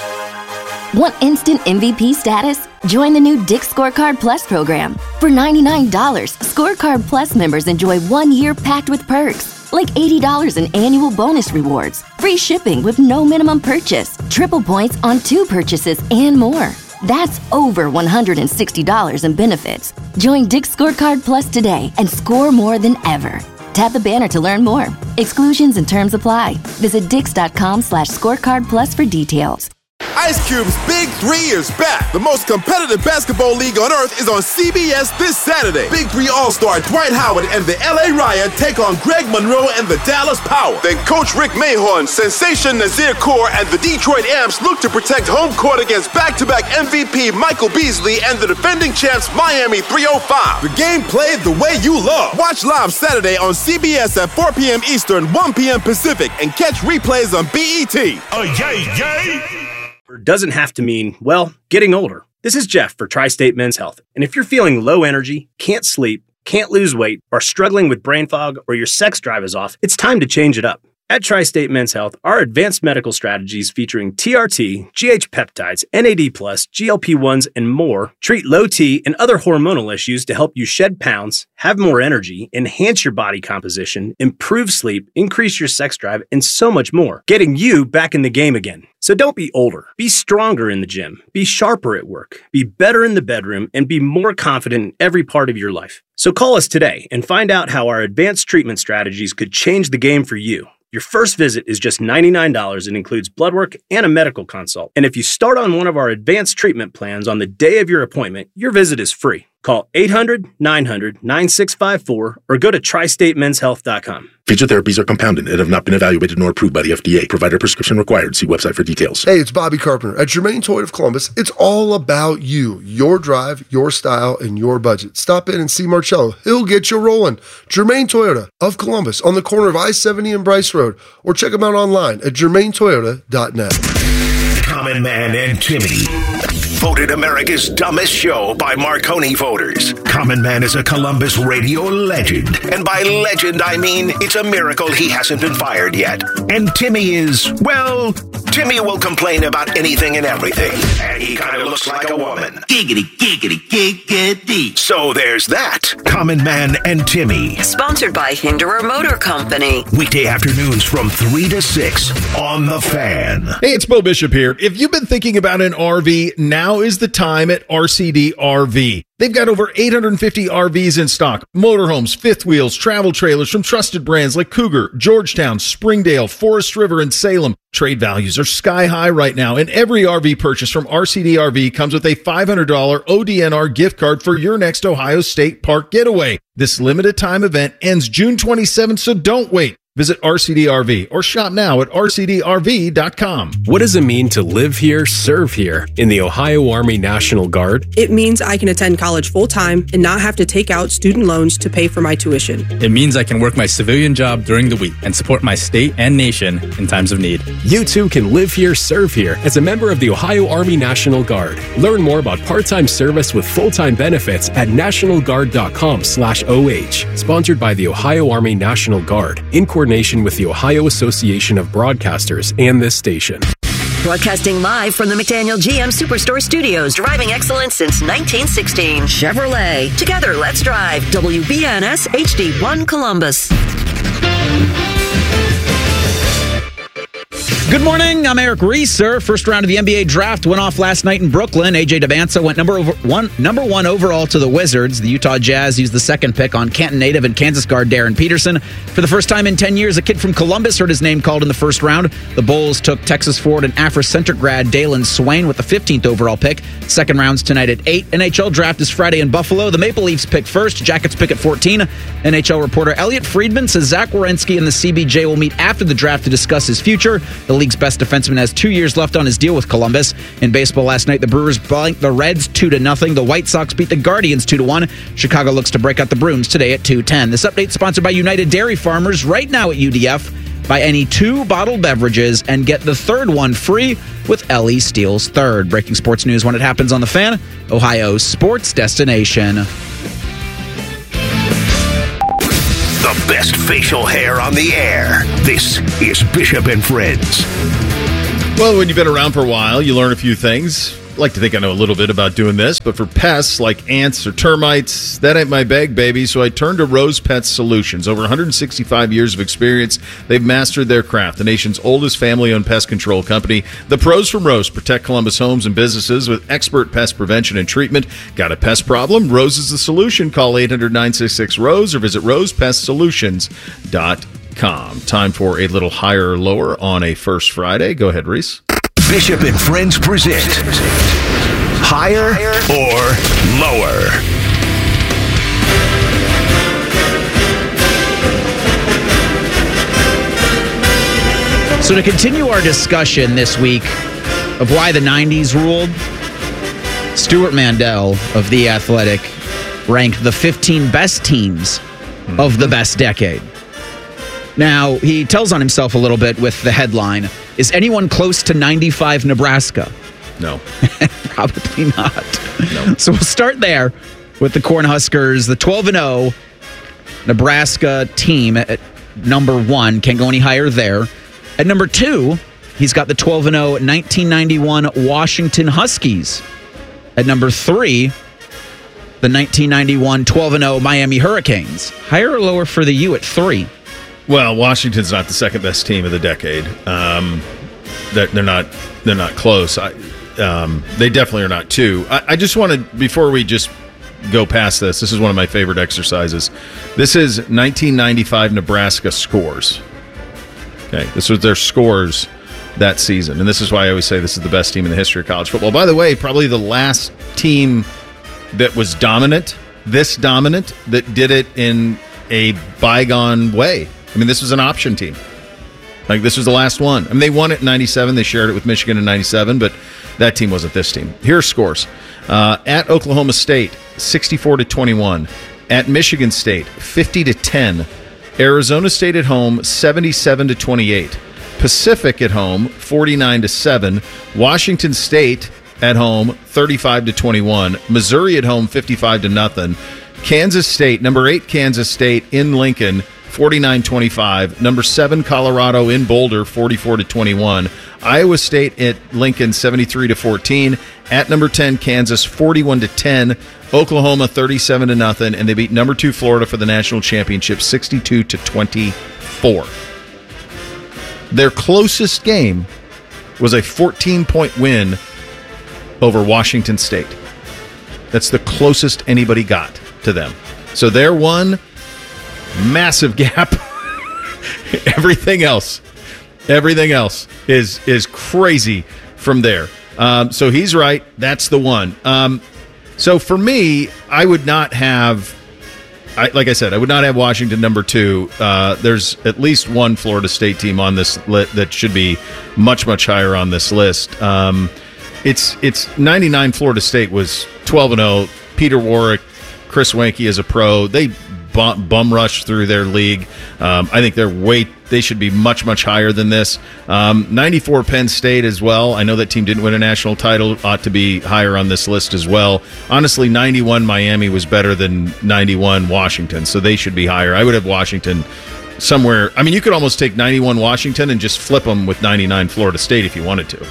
Want instant M V P status? Join the new Dick's Scorecard Plus program. For ninety-nine dollars, Scorecard Plus members enjoy one year packed with perks, like eighty dollars in annual bonus rewards, free shipping with no minimum purchase, triple points on two purchases, and more. That's over one hundred sixty dollars in benefits. Join Dick's Scorecard Plus today and score more than ever. Tap the banner to learn more. Exclusions and terms apply. Visit dix.com slash scorecard plus for details. Ice Cube's Big Three is back. The most competitive basketball league on earth is on C B S this Saturday. Big Three All-Star Dwight Howard and the L A Riot take on Greg Monroe and the Dallas Power. Then Coach Rick Mahorn, Sensation Nazir Kaur, and the Detroit Amps look to protect home court against back-to-back M V P Michael Beasley and the defending champs Miami three oh five. The game played the way you love. Watch live Saturday on C B S at four p.m. Eastern, one p.m. Pacific, and catch replays on B E T. Oh, yay, yay! Doesn't have to mean, well, getting older. This is Jeff for Tri-State Men's Health. And if you're feeling low energy, can't sleep, can't lose weight, are struggling with brain fog, or your sex drive is off, it's time to change it up. At Tri-State Men's Health, our advanced medical strategies featuring T R T, G H peptides, N A D plus, G L P ones, and more treat low T and other hormonal issues to help you shed pounds, have more energy, enhance your body composition, improve sleep, increase your sex drive, and so much more, getting you back in the game again. So don't be older. Be stronger in the gym. Be sharper at work. Be better in the bedroom, and be more confident in every part of your life. So call us today and find out how our advanced treatment strategies could change the game for you. Your first visit is just ninety-nine dollars and includes blood work and a medical consult. And if you start on one of our advanced treatment plans on the day of your appointment, your visit is free. Call eight hundred, nine hundred, nine six five four or go to tri state men's health dot com. Future therapies are compounded and have not been evaluated nor approved by the F D A. Provider prescription required. See website for details. Hey, it's Bobby Carpenter. At Germain Toyota of Columbus, it's all about you, your drive, your style, and your budget. Stop in and see Marcello. He'll get you rolling. Germain Toyota of Columbus on the corner of I seventy and Bryce Road, or check them out online at germain toyota dot net. Common Man and Timmy. Voted America's dumbest show by Marconi voters. Common Man is a Columbus radio legend. And by legend, I mean it's a miracle he hasn't been fired yet. And Timmy is, well, Timmy will complain about anything and everything. And he kind of looks like a woman. Giggity, giggity, giggity. So there's that. Common Man and Timmy. Sponsored by Hinderer Motor Company. Weekday afternoons from three to six on The Fan. Hey, it's Bo Bishop here. If you've been thinking about an R V, now is the time at R C D R V. They've got over eight hundred fifty R Vs in stock. Motorhomes, fifth wheels, travel trailers from trusted brands like Cougar, Georgetown, Springdale, Forest River, and Salem. Trade values are sky high right now, and every R V purchase from R C D R V comes with a five hundred dollars O D N R gift card for your next Ohio State Park getaway. This limited time event ends June twenty-seventh, so don't wait. Visit R C D R V or shop now at R C D R V dot com. What does it mean to live here, serve here in the Ohio Army National Guard? It means I can attend college full-time and not have to take out student loans to pay for my tuition. It means I can work my civilian job during the week and support my state and nation in times of need. You too can live here, serve here as a member of the Ohio Army National Guard. Learn more about part-time service with full-time benefits at national guard dot com slash O H. Sponsored by the Ohio Army National Guard in coordination with the Ohio Association of Broadcasters and this station. Broadcasting live from the McDaniel G M Superstore Studios, driving excellence since nineteen sixteen. Chevrolet. Together, let's drive. W B N S H D one Columbus. Good morning. I'm Eric Reeser. First round of the N B A draft went off last night in Brooklyn. A J Devanza went number over one, number one overall to the Wizards. The Utah Jazz used the second pick on Canton native and Kansas guard Darren Peterson. For the first time in ten years, a kid from Columbus heard his name called in the first round. The Bulls took Texas forward and Afrocentric grad Dalen Swain with the fifteenth overall pick. Second round's tonight at eight. N H L draft is Friday in Buffalo. The Maple Leafs pick first. Jackets pick at fourteen. N H L reporter Elliot Friedman says Zach Werenski and the C B J will meet after the draft to discuss his future. The league's best defenseman has two years left on his deal with Columbus. In baseball last night, the Brewers blanked the Reds two to nothing. The White Sox beat the Guardians two to one. Chicago looks to break out the Bruins today at two ten. This update sponsored by United Dairy Farmers. Right now at U D F, Buy any two bottled beverages and get the third one free with Ellie Steele's Third. Breaking sports news when it happens on The Fan, Ohio's sports destination. The best facial hair on the air. This is Bishop and Friends. Well, when you've been around for a while, you learn a few things. I like to think I know a little bit about doing this, but for pests like ants or termites, that ain't my bag, baby. So I turned to Rose Pet Solutions. Over one hundred sixty-five years of experience, they've mastered their craft. The nation's oldest family-owned pest control company. The pros from Rose protect Columbus homes and businesses with expert pest prevention and treatment. Got a pest problem? Rose is the solution. Call eight hundred, nine six six, ROSE or visit rose pest solutions dot com. Time for a little higher or lower on a First Friday. Go ahead, Reese. Bishop and Friends present Higher or Lower. So to continue our discussion this week of why the nineties ruled, Stuart Mandel of The Athletic ranked the fifteen best teams mm-hmm. of the best decade. Now, he tells on himself a little bit with the headline, is anyone close to ninety-five Nebraska? No. Probably not. No. So we'll start there with the Cornhuskers, the twelve and oh Nebraska team at number one. Can't go any higher there. At number two, he's got the twelve and oh nineteen ninety-one Washington Huskies. At number three, the nineteen ninety-one twelve and oh Miami Hurricanes. Higher or lower for the U at three? Well, Washington's not the second best team of the decade. Um, they're, they're not. They're not close. I, um, they definitely are not two. I, I just want to, before we just go past this, this is one of my favorite exercises. This is nineteen ninety-five Nebraska scores. Okay, this was their scores that season, and this is why I always say this is the best team in the history of college football. By the way, probably the last team that was dominant, this dominant, that did it in a bygone way. I mean, this was an option team. Like, this was the last one. I mean, they won it in ninety-seven. They shared it with Michigan in ninety-seven, but that team wasn't this team. Here are scores. Uh, at Oklahoma State, sixty-four to twenty-one. At Michigan State, fifty to ten. Arizona State at home, seventy-seven to twenty-eight. Pacific at home, forty-nine to seven. Washington State at home, thirty-five to twenty-one. Missouri at home, fifty-five to nothing. Kansas State, number eight Kansas State in Lincoln, forty-nine twenty-five. Number seven Colorado in Boulder, forty-four to twenty-one. Iowa State at Lincoln, seventy-three to fourteen. At number ten Kansas, forty-one to ten. Oklahoma, thirty-seven to nothing, and they beat number two Florida for the national championship, sixty-two to twenty-four. Their closest game was a fourteen-point win over Washington State. That's the closest anybody got to them. So they're one massive gap. Everything else, everything else is is crazy from there. Um, so he's right. That's the one. Um, so for me, I would not have, I, like I said, I would not have Washington number two. Uh, there's at least one Florida State team on this list that should be much, much higher on this list. Um, it's it's ninety-nine Florida State was twelve and oh. Peter Warwick, Chris Wanke as a pro, they bum, bum rushed through their league. Um, I think they're way they should be much, much higher than this. Um, ninety-four Penn State as well. I know that team didn't win a national title, ought to be higher on this list as well. Honestly, ninety-one Miami was better than ninety-one Washington, so they should be higher. I would have Washington somewhere. I mean, you could almost take ninety-one Washington and just flip them with ninety-nine Florida State if you wanted to.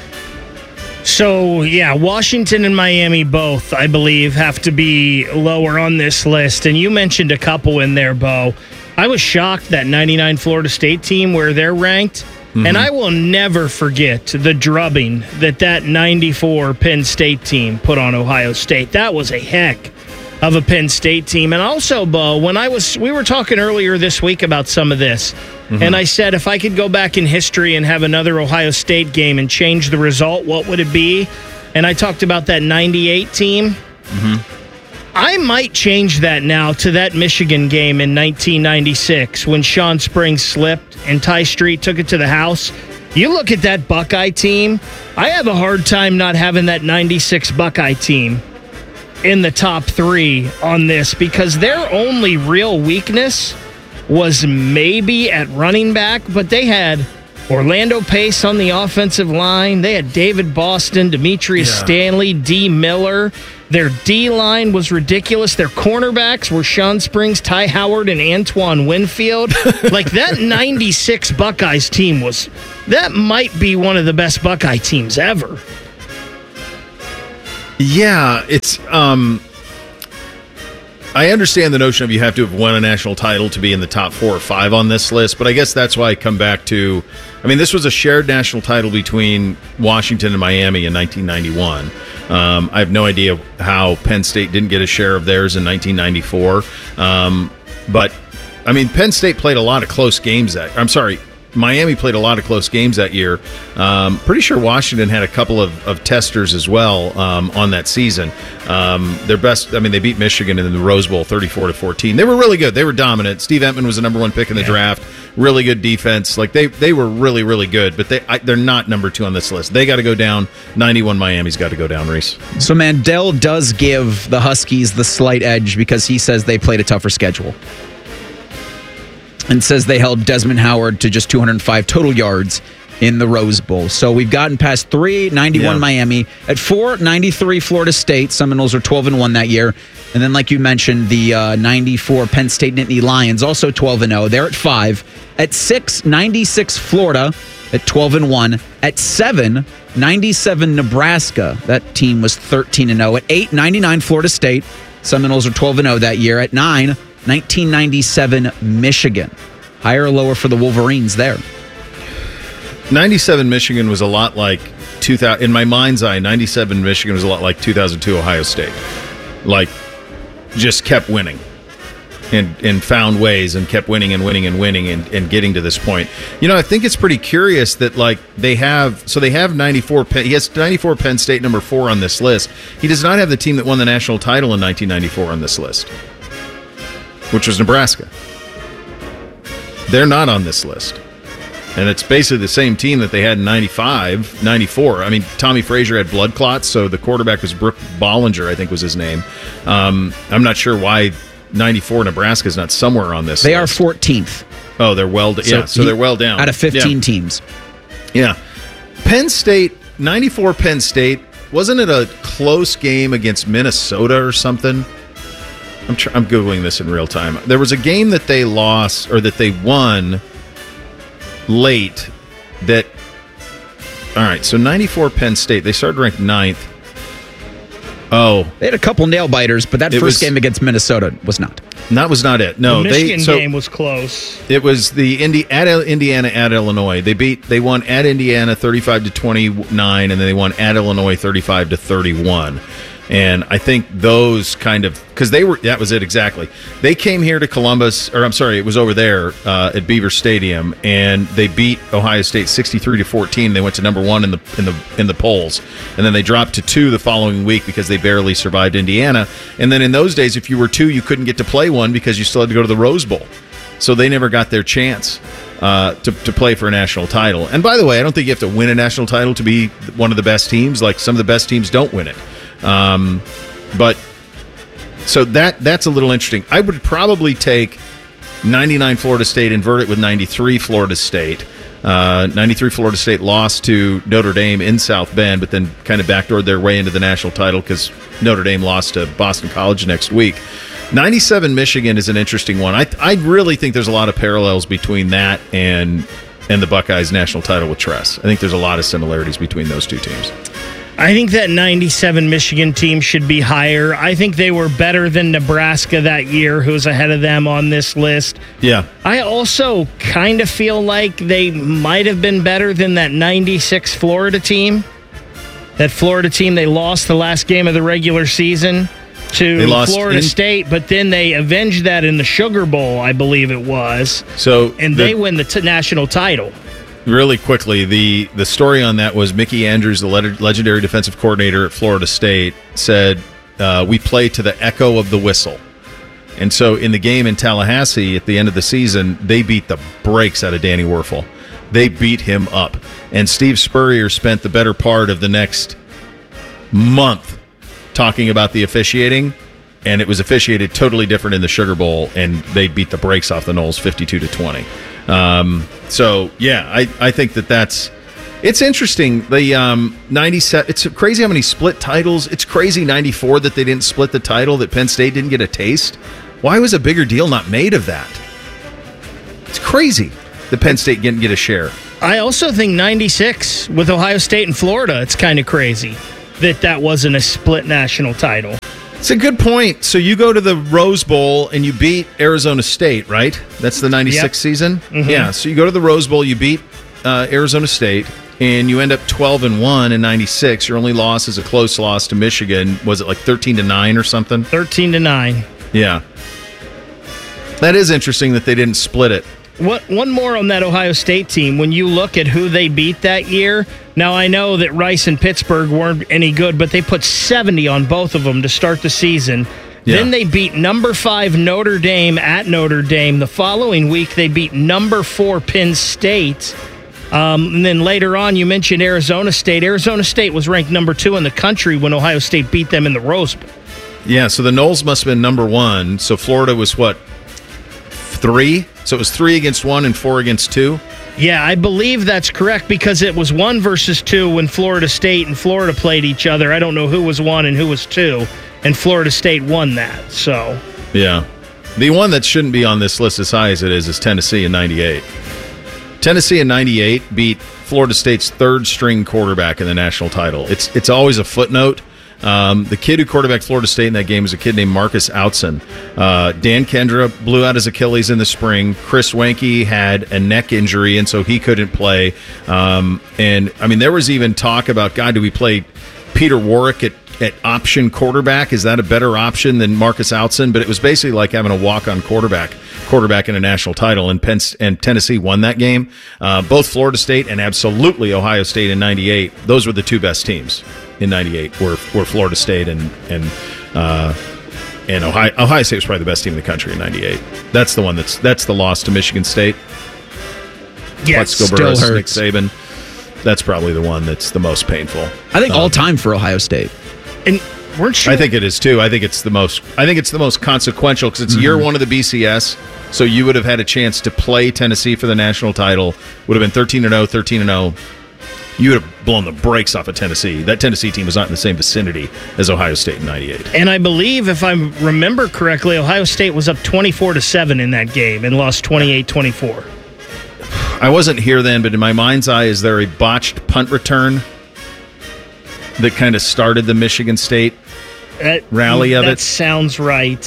So, yeah, Washington and Miami both, I believe, have to be lower on this list. And you mentioned a couple in there, Bo. I was shocked that ninety-nine Florida State team, where they're ranked. Mm-hmm. And I will never forget the drubbing that that ninety-four Penn State team put on Ohio State. That was a heck of a Penn State team. And also, Bo, when I was, we were talking earlier this week about some of this. Mm-hmm. And I said, if I could go back in history and have another Ohio State game and change the result, what would it be? And I talked about that ninety-eight team. Mm-hmm. I might change that now to that Michigan game in nineteen ninety-six when Sean Springs slipped and Ty Street took it to the house. You look at that Buckeye team, I have a hard time not having that ninety-six Buckeye team in the top three on this, because their only real weakness was maybe at running back, but they had Orlando Pace on the offensive line. They had David Boston, Demetrius yeah. Stanley, D. Miller. Their D-line was ridiculous. Their cornerbacks were Sean Springs, Ty Howard, and Antoine Winfield. Like, that ninety-six Buckeyes team was, that might be one of the best Buckeye teams ever. Yeah, it's, um, I understand the notion of you have to have won a national title to be in the top four or five on this list, but I guess that's why I come back to, I mean, this was a shared national title between Washington and Miami in nineteen ninety-one. Um, I have no idea how Penn State didn't get a share of theirs in nineteen ninety-four. Um, but, I mean, Penn State played a lot of close games that, I'm sorry, Miami played a lot of close games that year. Um, pretty sure Washington had a couple of, of testers as well um, on that season. Um, their best, I mean, they beat Michigan in the Rose Bowl thirty-four to fourteen. They were really good. They were dominant. Steve Entman was the number one pick in the yeah. draft. Really good defense. Like they, they were really, really good. But they, I, they're not number two on this list. They got to go down. ninety-one Miami's got to go down. Reese. So Mandel does give the Huskies the slight edge because he says they played a tougher schedule. And says they held Desmond Howard to just two hundred five total yards in the Rose Bowl. So we've gotten past three, ninety-one yeah. Miami. At four, ninety-three Florida State. Seminoles are twelve and one that year. And then, like you mentioned, the uh, ninety-four Penn State Nittany Lions, also twelve and oh. They're at five. At six, ninety-six Florida at twelve and one. At seven, ninety-seven Nebraska. That team was thirteen and oh. At eight, ninety-nine Florida State. Seminoles are twelve and oh that year. At nine, nineteen ninety-seven Michigan. Higher or lower for the Wolverines there? ninety-seven Michigan was a lot like two thousand. In my mind's eye, ninety-seven Michigan was a lot like two thousand two Ohio State. Like, just kept winning and and found ways and kept winning and winning and winning and, and getting to this point. You know, I think it's pretty curious that, like, they have, so they have ninety-four, he has ninety-four Penn State number four on this list. He does not have the team that won the national title in nineteen ninety-four on this list, which was Nebraska. They're not on this list. And it's basically the same team that they had in ninety-five, ninety-four. I mean, Tommy Frazier had blood clots, so the quarterback was Brooke Bollinger, I think was his name. Um, I'm not sure why ninety-four Nebraska is not somewhere on this They list. are fourteenth. Oh, they're well down. So yeah, so they're well down. Out of fifteen yeah. teams. Yeah. Penn State, ninety-four Penn State, wasn't it a close game against Minnesota or something? I'm tr- I'm Googling this in real time. There was a game that they lost, or that they won late that, all right, so ninety-four Penn State, they started ranked ninth. Oh. They had a couple nail biters, but that first was, game against Minnesota was not. That was not it. No, the Michigan they, so game was close. It was the Indi- at Indiana at Illinois. They beat they won at Indiana thirty-five to twenty-nine, and then they won at Illinois thirty-five to thirty-one. And I think those kind of, because they were, that was it exactly. They came here to Columbus, or I'm sorry, it was over there uh, at Beaver Stadium, and they beat Ohio State sixty-three to fourteen. They went to number one in the in the in the polls, and then they dropped to two the following week because they barely survived Indiana. And then in those days, if you were two, you couldn't get to play one because you still had to go to the Rose Bowl. So they never got their chance uh, to to play for a national title. And by the way, I don't think you have to win a national title to be one of the best teams. Like, some of the best teams don't win it. Um, but so that that's a little interesting. I would probably take ninety-nine Florida State, invert it with ninety-three Florida State. Uh, ninety-three Florida State lost to Notre Dame in South Bend, but then kind of backdoored their way into the national title because Notre Dame lost to Boston College next week. ninety-seven Michigan is an interesting one. I I really think there's a lot of parallels between that and and the Buckeyes national title with Tress. I think there's a lot of similarities between those two teams. I think that ninety-seven Michigan team should be higher. I think they were better than Nebraska that year, who's ahead of them on this list. Yeah. I also kind of feel like they might have been better than that ninety-six Florida team. That Florida team, they lost the last game of the regular season to Florida in- State, but then they avenged that in the Sugar Bowl, I believe it was. So And the- they win the t- national title. Really quickly, the, the story on that was Mickey Andrews, the le- legendary defensive coordinator at Florida State, said, uh, we play to the echo of the whistle. And so in the game in Tallahassee at the end of the season, they beat the brakes out of Danny Werfel. They beat him up. And Steve Spurrier spent the better part of the next month talking about the officiating. and it was officiated totally different in the Sugar Bowl, and they beat the brakes off the Noles fifty-two to twenty. Um, so yeah, I, I think that that's it's interesting. The um, ninety-seven. It's crazy how many split titles. It's crazy ninety-four that they didn't split the title. That Penn State didn't get a taste. Why was a bigger deal not made of that? It's crazy that Penn State didn't get a share. I also think ninety-six with Ohio State and Florida. It's kind of crazy that that wasn't a split national title. It's a good point. So you go to the Rose Bowl and you beat Arizona State, right? That's the ninety-six yep. season? Mm-hmm. Yeah, so you go to the Rose Bowl, you beat uh, Arizona State, and you end up twelve and one in ninety-six. Your only loss is a close loss to Michigan. Was it like thirteen to nine or something? thirteen to nine. Yeah. That is interesting that they didn't split it. What, one more on that Ohio State team. When you look at who they beat that year, now I know that Rice and Pittsburgh weren't any good, but they put seventy on both of them to start the season. Yeah. Then they beat number five Notre Dame at Notre Dame. The following week, they beat number four Penn State. Um, and then later on, you mentioned Arizona State. Arizona State was ranked number two in the country when Ohio State beat them in the Rose Bowl. Yeah, so the Noles must have been number one. So Florida was what? Three? So it was three against one and four against two? Yeah, I believe that's correct because it was one versus two when Florida State and Florida played each other. I don't know who was one and who was two, and Florida State won that. So yeah. The one that shouldn't be on this list as high as it is is Tennessee in ninety-eight. Tennessee in ninety-eight beat Florida State's third-string quarterback in the national title. It's, it's always a footnote. Um, the kid who quarterbacked Florida State in that game was a kid named Marcus Outson. Uh, Dan Kendra blew out his Achilles in the spring. Chris Wanke had a neck injury, and so he couldn't play. Um, and, I mean, there was even talk about, God, do we play Peter Warwick at, at option quarterback? Is that a better option than Marcus Outson? But it was basically like having a walk-on quarterback, quarterback in a national title, and Penn, and Tennessee won that game. Uh, both Florida State and absolutely Ohio State in ninety-eight, those were the two best teams. In ninety-eight, were were Florida State and and uh, and Ohio Ohio State was probably the best team in the country in ninety-eight. That's the one that's that's the loss to Michigan State. Yes, Plexico Burress, Nick Saban. That's probably the one that's the most painful. I think um, all time for Ohio State. And weren't you? I think it is too. I think it's the most. I think it's the most consequential because it's mm-hmm. year one of the B C S. So you would have had a chance to play Tennessee for the national title. Would have been thirteen and oh, thirteen and oh. You would have blown the brakes off of Tennessee. That Tennessee team was not in the same vicinity as Ohio State in ninety-eight. And I believe, if I remember correctly, Ohio State was up twenty-four to seven in that game and lost twenty-eight twenty-four. I wasn't here then, but in my mind's eye, is there a botched punt return that kind of started the Michigan State that, rally of that it? That sounds right.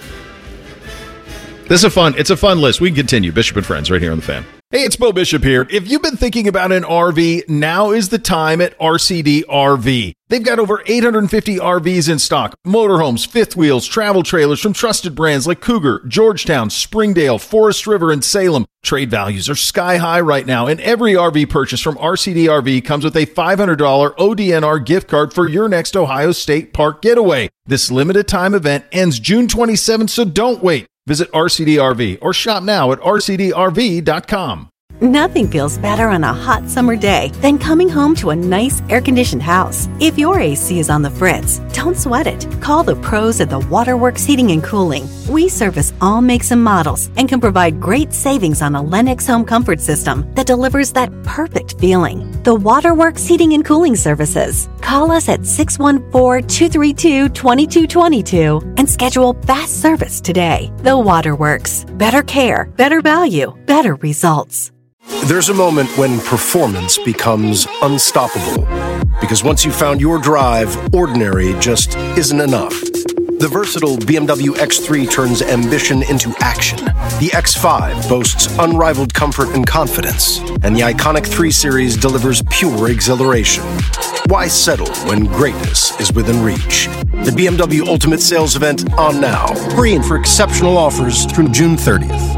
This is a fun. It's a fun list. We can continue. Bishop and Friends right here on The Fan. Hey, it's Bo Bishop here. If you've been thinking about an R V, now is the time at R C D R V. They've got over eight hundred fifty R Vs in stock. Motorhomes, fifth wheels, travel trailers from trusted brands like Cougar, Georgetown, Springdale, Forest River, and Salem. Trade values are sky high right now, and every R V purchase from R C D R V comes with a five hundred dollars O D N R gift card for your next Ohio State Park getaway. This limited time event ends June twenty-seventh, so don't wait. Visit R C D R V or shop now at R C D R V dot com. Nothing feels better on a hot summer day than coming home to a nice air-conditioned house. If your A C is on the fritz, don't sweat it. Call the pros at the Waterworks Heating and Cooling. We service all makes and models and can provide great savings on a Lennox home comfort system that delivers that perfect feeling. The Waterworks Heating and Cooling Services. Call us at six one four, two three two, two two two two and schedule fast service today. The Waterworks. Better care, better value, better results. There's a moment when performance becomes unstoppable. Because once you've found your drive, ordinary just isn't enough. The versatile B M W X three turns ambition into action. The X five boasts unrivaled comfort and confidence. And the iconic three Series delivers pure exhilaration. Why settle when greatness is within reach? The B M W Ultimate Sales Event on now. Hurry in for exceptional offers through June thirtieth.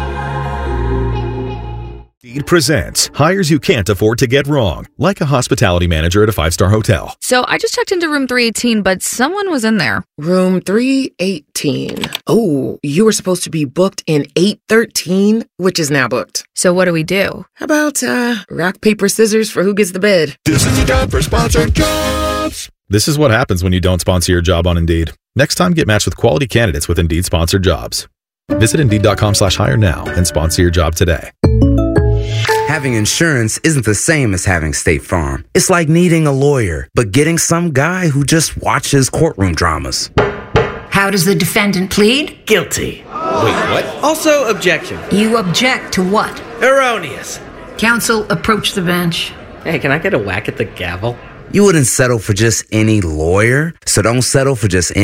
Indeed presents hires you can't afford to get wrong, like a hospitality manager at a five-star hotel. So I just checked into room three eighteen, but someone was in there. Room three eighteen. Oh, you were supposed to be booked in eight thirteen, which is now booked. So what do we do? How about uh, rock, paper, scissors for who gets the bid? This is the time for sponsored jobs. This is what happens when you don't sponsor your job on Indeed. Next time, get matched with quality candidates with Indeed sponsored jobs. Visit Indeed.com slash hire now and sponsor your job today. Having insurance isn't the same as having State Farm. It's like needing a lawyer, but getting some guy who just watches courtroom dramas. How does the defendant plead? Guilty. Wait, what? Also, objection. You object to what? Erroneous. Counsel, approach the bench. Hey, can I get a whack at the gavel? You wouldn't settle for just any lawyer, so don't settle for just any